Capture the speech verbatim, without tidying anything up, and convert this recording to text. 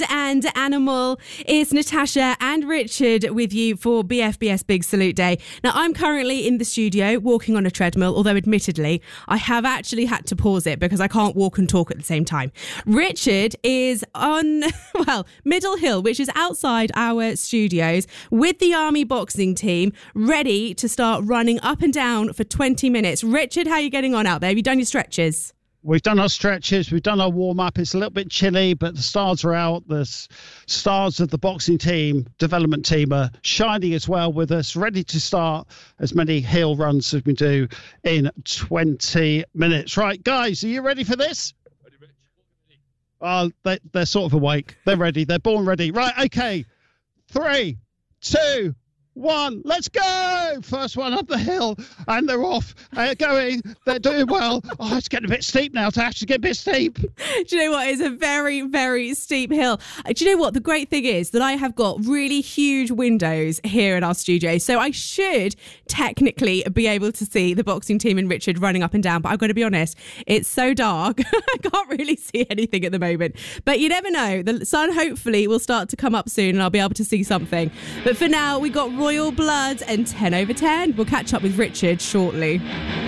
And Animal. It's Natasha and Richard with you for B F B S Big Salute Day. Now, I'm currently in the studio walking on a treadmill, although admittedly, I have actually had to pause it because I can't walk and talk at the same time. Richard is on, well, Middle Hill, which is outside our studios, with the Army boxing team, ready to start running up and down for twenty minutes. Richard, how are you getting on out there? Have you done your stretches? We've done our stretches, we've done our warm-up. It's a little bit chilly, but the stars are out. The s- stars of the boxing team, development team, are shining as well with us, ready to start as many hill runs as we do in twenty minutes. Right, guys, are you ready for this? Ready, Rich. Oh, they, they're sort of awake. They're ready. They're born ready. Right, okay. Three, two, one, let's go! First one up the hill, and they're off. They're going. They're doing well. Oh, it's getting a bit steep now. To actually get a bit steep. Do you know what? It's a very, very steep hill. Do you know what? The great thing is that I have got really huge windows here in our studio, so I should technically be able to see the boxing team and Richard running up and down. But I've got to be honest, it's so dark. I can't really see anything at the moment. But you never know. The sun hopefully will start to come up soon, and I'll be able to see something. But for now, we got Royal Blood and ten over ten. We'll catch up with Richard shortly.